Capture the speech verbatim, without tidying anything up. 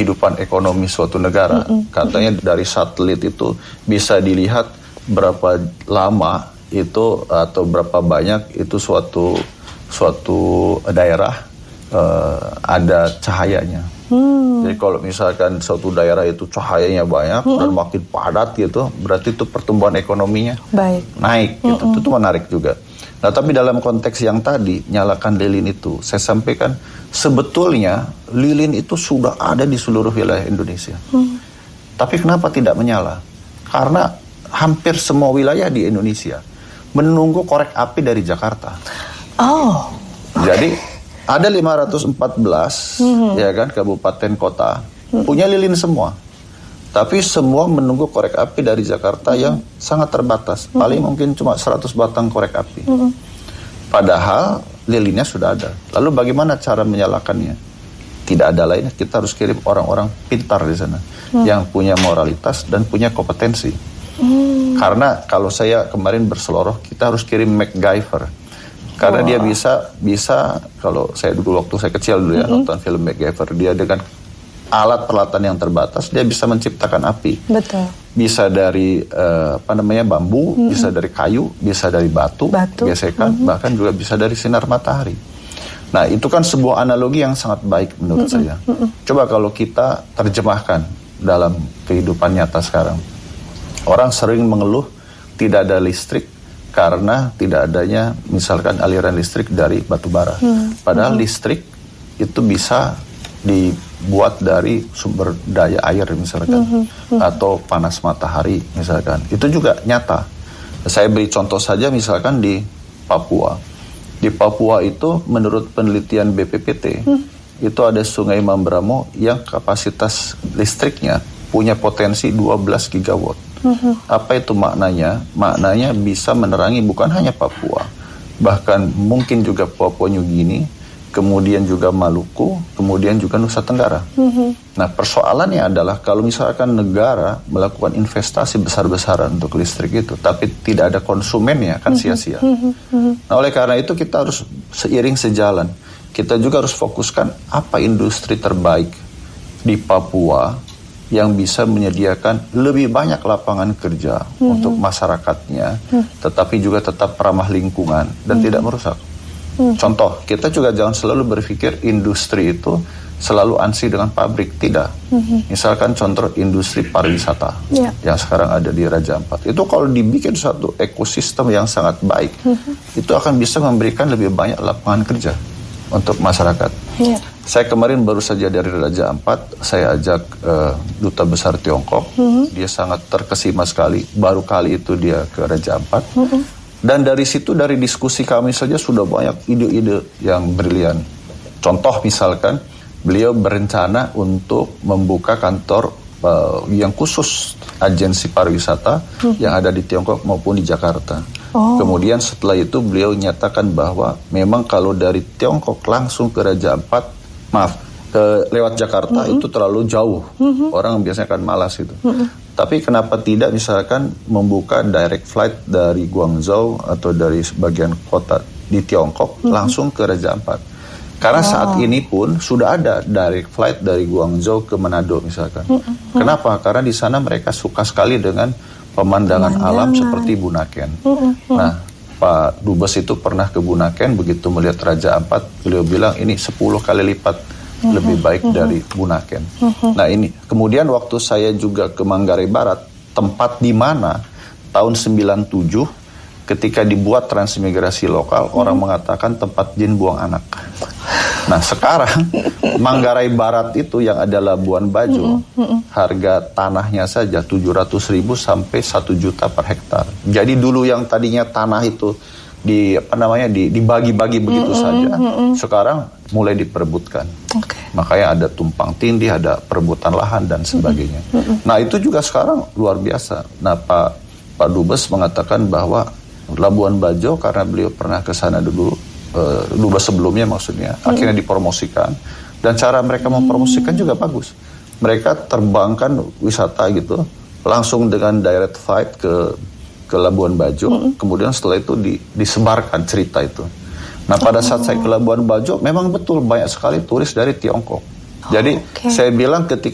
kehidupan ekonomi suatu negara. Mm-mm. Katanya dari satelit itu bisa dilihat berapa lama itu atau berapa banyak itu suatu suatu daerah uh, ada cahayanya. Hmm. Jadi kalau misalkan suatu daerah itu cahayanya banyak hmm. dan makin padat gitu, berarti itu pertumbuhan ekonominya Baik. naik gitu. Hmm. Itu menarik juga. Nah, tapi dalam konteks yang tadi, nyalakan lilin itu, saya sampaikan sebetulnya lilin itu sudah ada di seluruh wilayah Indonesia. Hmm. Tapi kenapa tidak menyala? Karena hampir semua wilayah di Indonesia menunggu korek api dari Jakarta. Oh. Jadi ada lima ratus empat belas hmm. ya kan kabupaten kota hmm. punya lilin semua. Tapi semua menunggu korek api dari Jakarta hmm. yang sangat terbatas. Hmm. Paling mungkin cuma seratus batang korek api. Hmm. Padahal lilinnya sudah ada. Lalu bagaimana cara menyalakannya? Tidak ada lainnya. Kita harus kirim orang-orang pintar di sana. Hmm. Yang punya moralitas dan punya kompetensi. Hmm. Karena kalau saya kemarin berseloroh, kita harus kirim MacGyver. Karena wow. dia bisa, bisa kalau saya dulu waktu saya kecil dulu ya, mm-hmm. nonton film MacGyver. Dia dengan alat peralatan yang terbatas, dia bisa menciptakan api. Betul. Bisa dari uh, apa namanya bambu, mm-hmm. bisa dari kayu, bisa dari batu, batu. gesekan, mm-hmm. bahkan juga bisa dari sinar matahari. Nah, itu kan sebuah analogi yang sangat baik menurut mm-hmm. saya. Mm-hmm. Coba kalau kita terjemahkan dalam kehidupan nyata sekarang. Orang sering mengeluh tidak ada listrik karena tidak adanya misalkan aliran listrik dari batu bara. Hmm. Padahal hmm. listrik itu bisa dibuat dari sumber daya air misalkan hmm. Hmm. atau panas matahari misalkan. Itu juga nyata. Saya beri contoh saja misalkan di Papua. Di Papua itu menurut penelitian B P P T hmm. itu ada Sungai Mamberamo yang kapasitas listriknya punya potensi dua belas gigawatt. Uh-huh. Apa itu maknanya? Maknanya bisa menerangi bukan hanya Papua, bahkan mungkin juga Papua New Guinea, kemudian juga Maluku, kemudian juga Nusa Tenggara. Uh-huh. Nah, persoalannya adalah kalau misalkan negara melakukan investasi besar-besaran untuk listrik itu, tapi tidak ada konsumennya, kan sia-sia. Uh-huh. Uh-huh. Nah, oleh karena itu kita harus seiring sejalan. Kita juga harus fokuskan apa industri terbaik di Papua yang bisa menyediakan lebih banyak lapangan kerja mm-hmm. untuk masyarakatnya, mm-hmm. tetapi juga tetap ramah lingkungan dan mm-hmm. tidak merusak. Mm-hmm. Contoh, kita juga jangan selalu berpikir industri itu selalu ansih dengan pabrik, tidak. Mm-hmm. Misalkan contoh industri pariwisata yeah. yang sekarang ada di Raja Ampat. Itu kalau dibikin satu ekosistem yang sangat baik, mm-hmm. itu akan bisa memberikan lebih banyak lapangan kerja untuk masyarakat. Yeah. Saya kemarin baru saja dari Raja Ampat, saya ajak uh, Duta Besar Tiongkok. Mm-hmm. Dia sangat terkesima sekali, baru kali itu dia ke Raja Ampat. Mm-hmm. Dan dari situ, dari diskusi kami saja sudah banyak ide-ide yang brilian. Contoh misalkan, beliau berencana untuk membuka kantor uh, yang khusus agensi pariwisata mm-hmm. yang ada di Tiongkok maupun di Jakarta. Oh. Kemudian setelah itu beliau nyatakan bahwa memang kalau dari Tiongkok langsung ke Raja Ampat, maaf, ke, lewat Jakarta mm-hmm. itu terlalu jauh. Mm-hmm. Orang biasanya akan malas itu. Mm-hmm. Tapi kenapa tidak misalkan membuka direct flight dari Guangzhou atau dari sebagian kota di Tiongkok mm-hmm. langsung ke Raja Ampat. Karena oh. saat ini pun sudah ada direct flight dari Guangzhou ke Manado misalkan. Mm-hmm. Kenapa? Karena di sana mereka suka sekali dengan pemandangan, pemandangan. alam seperti Bunaken. Mm-hmm. Nah, Pak Dubes itu pernah ke Bunaken, begitu melihat Raja Ampat, beliau bilang ini sepuluh kali lipat uh-huh. lebih baik uh-huh. dari Bunaken. Uh-huh. Nah ini, kemudian waktu saya juga ke Manggarai Barat, tempat di mana tahun sembilan puluh tujuh ketika dibuat transmigrasi lokal, uh-huh. orang mengatakan tempat jin buang anak. Nah sekarang Manggarai Barat itu yang ada Labuan Bajo, uh-uh, uh-uh. harga tanahnya saja tujuh ratus ribu sampai satu juta per hektar. Jadi dulu yang tadinya tanah itu di apa namanya di, dibagi-bagi begitu uh-uh, saja, uh-uh. sekarang mulai diperebutkan. Okay. Makanya ada tumpang tindih, ada perebutan lahan dan sebagainya. Uh-uh, uh-uh. Nah itu juga sekarang luar biasa. Nah Pak Pak Dubes mengatakan bahwa Labuan Bajo karena beliau pernah ke sana dulu. Uh, dubes sebelumnya maksudnya hmm. akhirnya dipromosikan dan cara mereka mempromosikan hmm. juga bagus. Mereka terbangkan wisata gitu langsung dengan direct flight ke ke Labuan Bajo, hmm. kemudian setelah itu di, disebarkan cerita itu. Nah pada saat oh. saya ke Labuan Bajo memang betul banyak sekali turis dari Tiongkok. Jadi oh, okay. saya bilang ketika